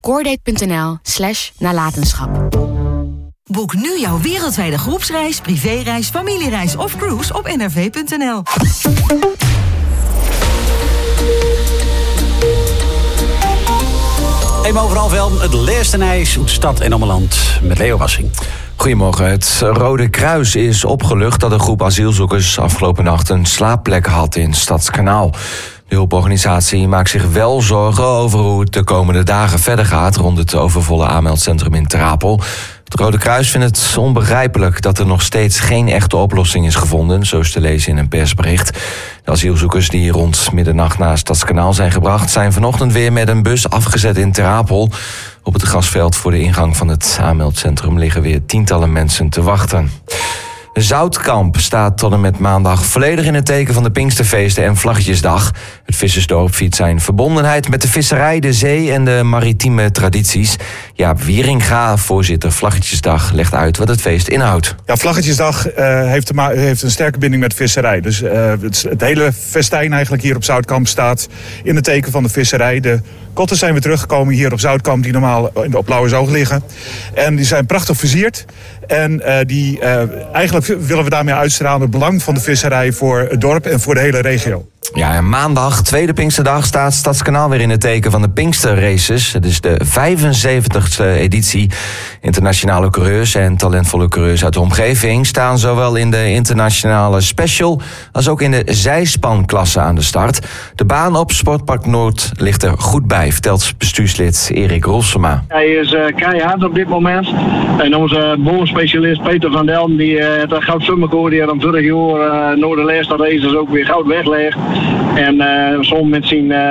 Coordate.nl/nalatenschap. Boek nu jouw wereldwijde groepsreis, privéreis, familiereis of cruise op nrv.nl. Even over half het leerste ijs uit stad en ommeland met Leo Wassing. Goedemorgen. Het Rode Kruis is opgelucht dat een groep asielzoekers afgelopen nacht een slaapplek had in Stadskanaal. De hulporganisatie maakt zich wel zorgen over hoe het de komende dagen verder gaat rond het overvolle aanmeldcentrum in Ter Apel. Het Rode Kruis vindt het onbegrijpelijk dat er nog steeds geen echte oplossing is gevonden, zo is te lezen in een persbericht. De asielzoekers die rond middernacht naar Stadskanaal zijn gebracht, zijn vanochtend weer met een bus afgezet in Ter Apel. Op het grasveld voor de ingang van het aanmeldcentrum liggen weer tientallen mensen te wachten. Zoutkamp staat tot en met maandag volledig in het teken van de Pinksterfeesten en Vlaggetjesdag. Het vissersdorp viert zijn verbondenheid met de visserij, de zee en de maritieme tradities. Jaap Wieringa, voorzitter Vlaggetjesdag, legt uit wat het feest inhoudt. Ja, Vlaggetjesdag heeft een sterke binding met visserij. Dus het hele festijn eigenlijk hier op Zoutkamp staat in het teken van de visserij. De kotten zijn weer teruggekomen hier op Zoutkamp, die normaal op Lauwersoog liggen. En die zijn prachtig versierd. En eigenlijk willen we daarmee uitstralen het belang van de visserij voor het dorp en voor de hele regio. Ja, en maandag, tweede Pinksterdag, staat Stadskanaal weer in het teken van de Pinksterraces. Het is de 75e editie. Internationale coureurs en talentvolle coureurs uit de omgeving staan zowel in de internationale special als ook in de zijspanklasse aan de start. De baan op Sportpark Noord ligt er goed bij, vertelt bestuurslid Erik Rolsema. Hij is keihard op dit moment. En onze boomspecialist Peter van Delm, die het goud zwemmenkoor die om 20 jaar door de laatste races ook weer goud weglegt. En soms met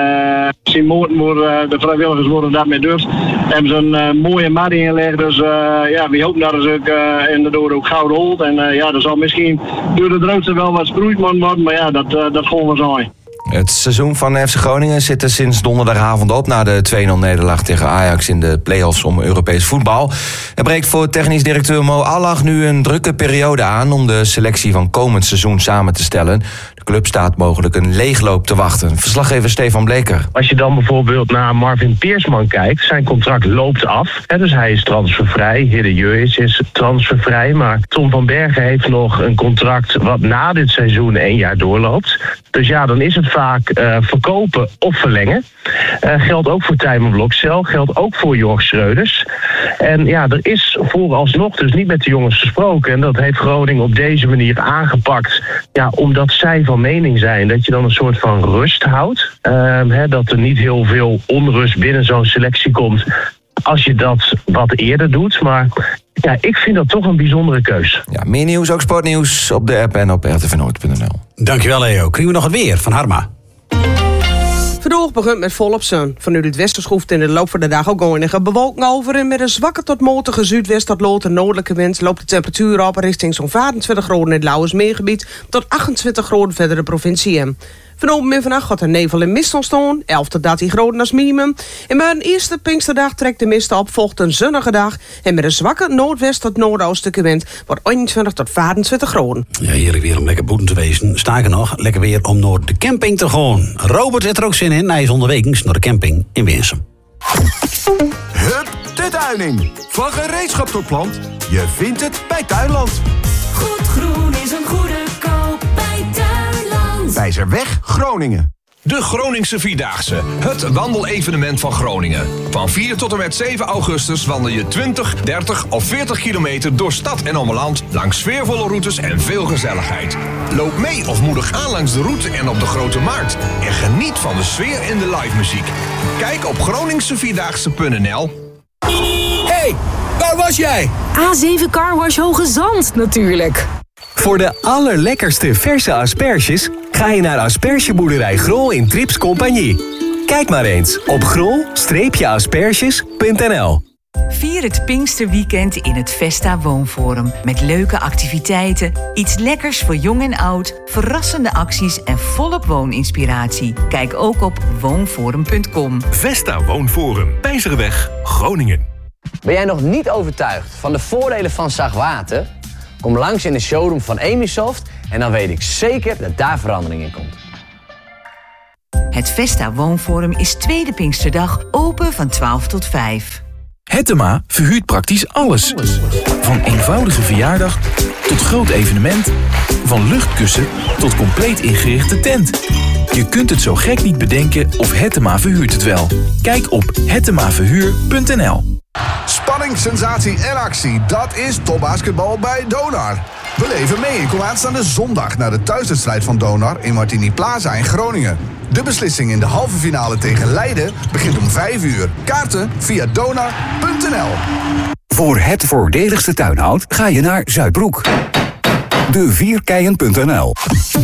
zijn moord, de vrijwilligers worden daarmee dus. Hebben ze een mooie mat ingelegd. Dus we hopen dat ze ook inderdaad ook goud holt. En er zal misschien door de droogte wel wat sproeit worden. Maar ja, dat gaan we zo. Het seizoen van FC Groningen zit er sinds donderdagavond op na de 2-0 nederlaag tegen Ajax in de play-offs om Europees voetbal. Er breekt voor technisch directeur Mo Allach nu een drukke periode aan om de selectie van komend seizoen samen te stellen. De club staat mogelijk een leegloop te wachten. Verslaggever Stefan Bleker. Als je dan bijvoorbeeld naar Marvin Peersman kijkt, zijn contract loopt af. Dus hij is transfervrij. Hidde Jurjes is transfervrij. Maar Tom van Bergen heeft nog een contract wat na dit seizoen 1 jaar doorloopt. Dus ja, dan is het vaak verkopen of verlengen. Geldt ook voor Tijmen Blokcel, geldt ook voor Jorg Schreuders. En ja, er is vooralsnog dus niet met de jongens gesproken. En dat heeft Groningen op deze manier aangepakt. Ja, omdat zij van mening zijn dat je dan een soort van rust houdt. Dat er niet heel veel onrust binnen zo'n selectie komt als je dat wat eerder doet. Maar ja, ik vind dat toch een bijzondere keus. Ja, meer nieuws, ook sportnieuws op de app en op rtvnoord.nl. Dankjewel Leo. Krijgen we nog het weer van Harma. Vandaag begint met volop zon. Vanuit het westen schroeft in de loop van de dag ook enige bewolking over. En met een zwakke tot matige zuidwest tot lood en noordelijke wind loopt de temperatuur op richting zo'n 24 graden in het Lauwersmeergebied tot 28 graden verder de provincie in. Vanavond en vannacht gaat er nevel en mist ontstaan, 11 tot 13 graden als minimum. En bij een eerste Pinksterdag trekt de mist op, volgt een zonnige dag. En met een zwakke noordwest tot noordoostelijke wind wordt 21 tot 24 graden. Ja, heerlijk weer om lekker boeten te wezen. Sterker nog, lekker weer om naar de camping te gaan. Robert heeft er ook zin in. Hij is onderwegens naar de camping in Winsum. Hup, de tuining. Van gereedschap tot plant. Je vindt het bij Tuinland. Goed groen is een goede koop bij Tuinland. Wijzerweg, Groningen. De Groningse Vierdaagse, het wandelevenement van Groningen. Van 4 tot en met 7 augustus wandel je 20, 30 of 40 kilometer door stad en ommeland langs sfeervolle routes en veel gezelligheid. Loop mee of moedig aan langs de route en op de Grote Markt. En geniet van de sfeer en de live muziek. Kijk op groningsevierdaagse.nl. Hey, waar was jij? A7 Carwash Hoge Zand, natuurlijk. Voor de allerlekkerste verse asperges ga je naar Aspergeboerderij Grol in Trips Compagnie. Kijk maar eens op grol-asperges.nl. Vier het Pinksterweekend in het Vesta Woonforum. Met leuke activiteiten, iets lekkers voor jong en oud, verrassende acties en volop wooninspiratie. Kijk ook op woonforum.com. Vesta Woonforum, Pijzerweg, Groningen. Ben jij nog niet overtuigd van de voordelen van zachtwater? Kom langs in de showroom van Emisoft en dan weet ik zeker dat daar verandering in komt. Het Vesta Woonforum is tweede Pinksterdag open van 12 tot 5. Hettema verhuurt praktisch alles. Van eenvoudige verjaardag tot groot evenement. Van luchtkussen tot compleet ingerichte tent. Je kunt het zo gek niet bedenken of Hettema verhuurt het wel. Kijk op hettemaverhuur.nl. Spanning, sensatie en actie, dat is topbasketbal bij Donar. Beleef er mee en kom aanstaande zondag naar de thuiswedstrijd van Donar in Martini Plaza in Groningen. De beslissing in de halve finale tegen Leiden begint om 5 uur. Kaarten via donar.nl. Voor het voordeligste tuinhout ga je naar Zuidbroek. De vierkeien.nl